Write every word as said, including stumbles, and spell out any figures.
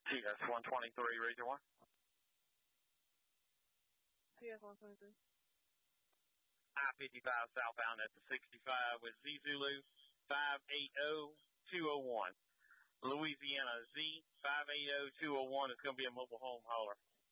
T S one twenty-three, Region one. T S one twenty-three. I fifty-five southbound at the sixty-five with Z Zulu five eight zero two zero one. Louisiana Z five eight zero two zero one is going to be a mobile home hauler.